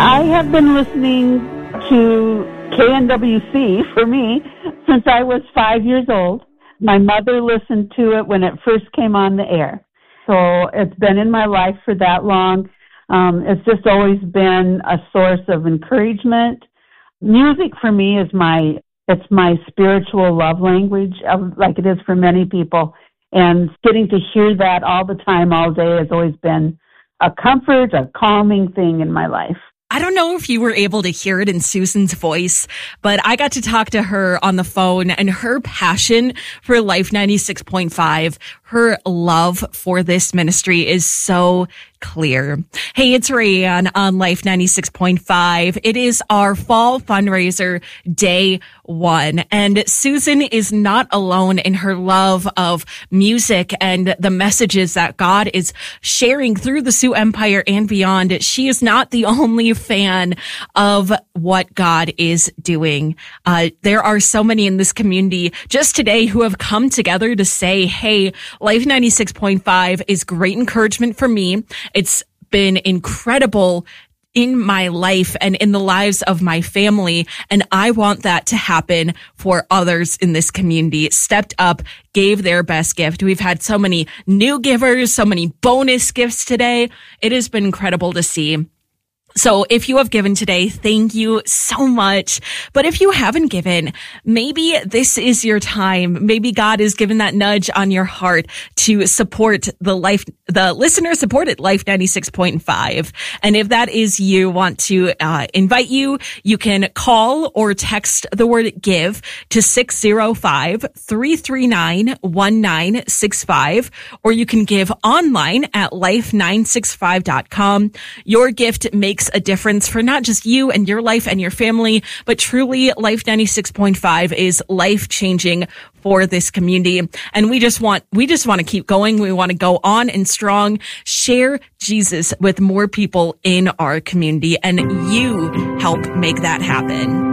I have been listening to KNWC for me since I was 5 years old. My mother listened to it when it first came on the air. So it's been in my life for that long. It's just always been a source of encouragement. Music for me is my spiritual love language, like it is for many people. And getting to hear that all the time, all day, has always been a comfort, a calming thing in my life. I don't know if you were able to hear it in Susan's voice, but I got to talk to her on the phone, and her passion for Life 96.5, her love for this ministry is so clear. Hey, it's Rayanne on Life 96.5. It is our fall fundraiser day 1, and Susan is not alone in her love of music and the messages that God is sharing through the Sioux Empire and beyond. She is not the only fan of what God is doing. There are so many in this community just today who have come together to say, hey, Life 96.5 is great encouragement for me. It's been incredible in my life and in the lives of my family, and I want that to happen for others in this community. Stepped up, gave their best gift. We've had so many new givers, so many bonus gifts today. It has been incredible to see. So if you have given today, thank you so much. But if you haven't given, maybe this is your time. Maybe God has given that nudge on your heart to support the listener supported Life 96.5. And if that is you, want to invite you, you can call or text the word give to 605-339-1965, or you can give online at life965.com. Your gift makes a difference for not just you and your life and your family, but truly Life 96.5 is life-changing for this community. And we just want to keep going. We want to go on and strong, share Jesus with more people in our community, and you help make that happen.